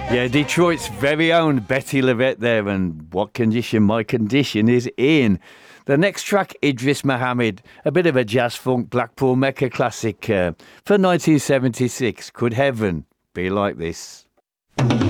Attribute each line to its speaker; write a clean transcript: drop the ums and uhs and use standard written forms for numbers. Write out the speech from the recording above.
Speaker 1: Yeah, Detroit's very own Betty Lavette there, and What Condition My Condition is In. The next track, Idris Muhammad, a bit of a jazz funk Blackpool Mecca classic for 1976. Could heaven be like this?